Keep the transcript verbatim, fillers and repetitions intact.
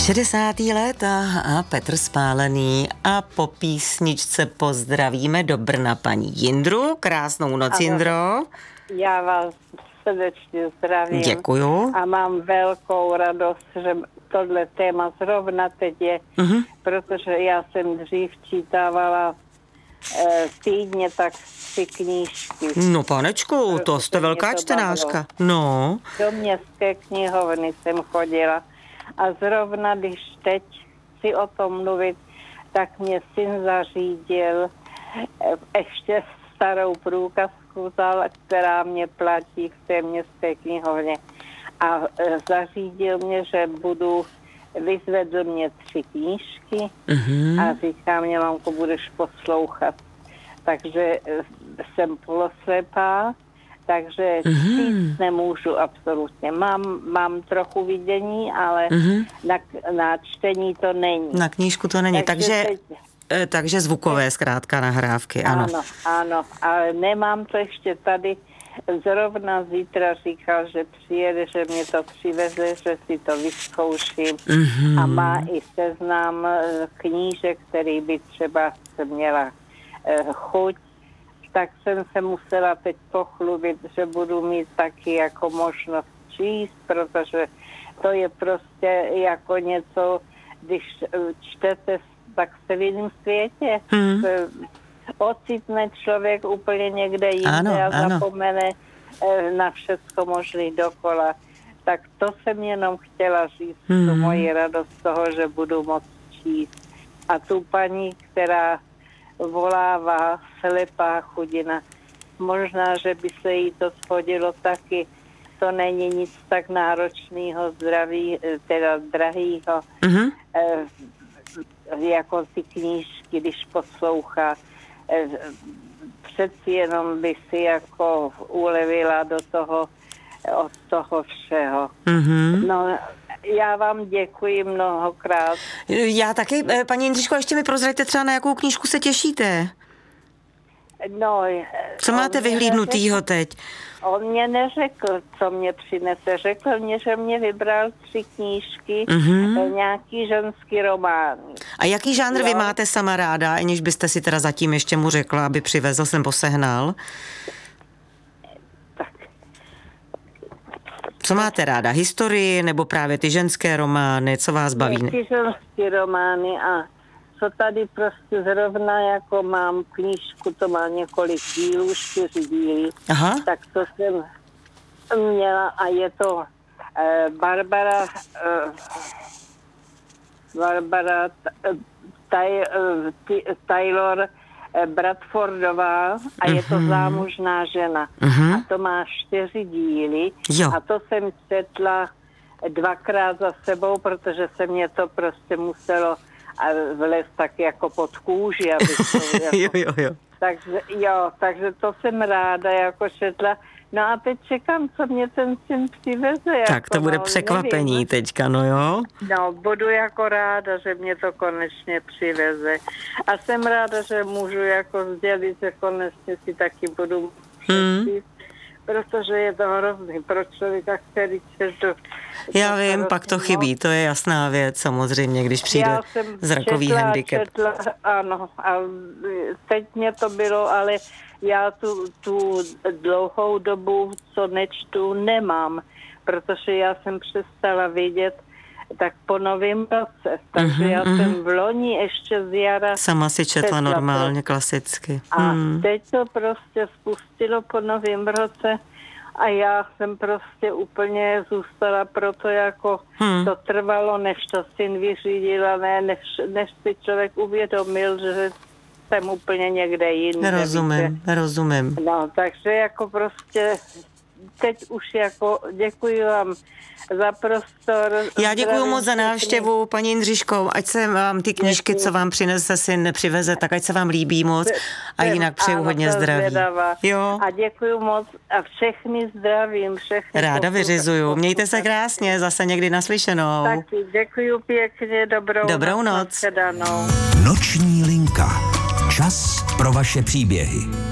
šedesátá léta a Petr Spálený a po písničce pozdravíme do Brna paní Jindru. Krásnou noc, ano, Jindro. Já vás srdečně zdravím. Děkuju. A mám velkou radost, že tohle téma zrovna teď je, uh-huh. protože já jsem dřív čítávala e, týdně tak tři knížky. No panečku, to jste velká čtenářka. No. Do městské knihovny jsem chodila a zrovna když teď si o tom mluvit, tak mě syn zařídil e, ještě starou průkazku, která mě platí v té městské knihovně. A e, zařídil mě, že budu, vyzvedl mě tři knížky uh-huh. a říká mě, mamko, budeš poslouchat. Takže e, jsem poloslepá, takže uh-huh. říct nemůžu absolutně. Mám, mám trochu vidění, ale uh-huh. na, na čtení to není. Na knížku to není, takže... takže... Teď, Takže zvukové zkrátka nahrávky, ano. Ano, ano, ale nemám to ještě tady. Zrovna zítra říkal, že přijede, že mě to přiveze, že si to vyzkouším mm-hmm. a má i seznam knížek, který by třeba se měla uh, chuť. Tak jsem se musela teď pochlubit, že budu mít taky jako možnost číst, protože to je prostě jako něco, když čtete, tak se v jiném světě hmm. ocitne člověk úplně někde jinde ano, a ano. zapomene na všecko možný dokola. Tak to jsem jenom chtěla říct, hmm. tu moji radost toho, že budu moct číst. A tu paní, která volává slepá chudina, možná, že by se jí to shodilo taky. To není nic tak náročného, zdraví, teda drahýho, hmm. jako ty knížky, když poslouchá, přeci jenom by si jako ulevila do toho, od toho všeho. Mm-hmm. No, já vám děkuji mnohokrát. Já taky, paní Jindřiško, ještě mi prozraďte třeba, na jakou knížku se těšíte? No, co máte vyhlídnutýho teď? On mě neřekl, co mě přinese. Řekl mě, že mě vybral tři knížky, mm-hmm. nějaký ženský román. A jaký žánr jo? vy máte sama ráda, aniž byste si teda zatím ještě mu řekla, aby přivezl, jsem posehnal? Tak. Co máte ráda? Historii nebo právě ty ženské romány? Co vás baví? Ty ženské romány a co tady prostě zrovna jako mám knížku, to má několik dílů, čtyři díly, Aha. tak to jsem měla a je to uh, Barbara uh, Barbara uh, taj, uh, t- Taylor uh, Bradfordová a je to zámužná žena. Uh-huh. A to má čtyři díly jo. a to jsem četla dvakrát za sebou, protože se mě to prostě muselo a vlez tak jako pod kůži, aby to jako, jo, jo, jo. Takže, jo, takže to jsem ráda jako četla. No a teď čekám, co mě ten syn přiveze. Tak jako, to bude no, překvapení nevím. teďka, no jo? No, budu jako ráda, že mě to konečně přiveze. A jsem ráda, že můžu jako sdělit, že konečně si taky budu přečíst. Hmm. Protože je to hrozný pro člověka, který četl. Já vím, pak to chybí, to je jasná věc, samozřejmě, když přijde zrakový četla, handicap. Četla, ano, a teď mě to bylo, ale já tu, tu dlouhou dobu, co nečtu, nemám, protože já jsem přestala vidět tak po novém roce. Takže uh-huh, já uh-huh. jsem v loni ještě z jara sama si četla, četla normálně, klasicky. A hmm. teď to prostě spustilo po novém roce a já jsem prostě úplně zůstala, proto jako hmm. to trvalo, než to syn vyřídila, ne, než, než si člověk uvědomil, že jsem úplně někde jinde. Rozumím, víte. rozumím. No, takže jako prostě teď už jako děkuji vám za prostor. Já děkuji moc za návštěvu, paní Jindřiško, ať se vám ty knížky, děkuji. Co vám přinese syn, nepřiveze, tak ať se vám líbí moc a jinak přeju ano, hodně zdraví. Jo. A děkuji moc a všechny zdravím, všechny. Ráda vyřizuju. Mějte se krásně, zase někdy naslyšenou. Taky děkuji pěkně, dobrou, dobrou noc. noc. Noční linka. Čas pro vaše příběhy.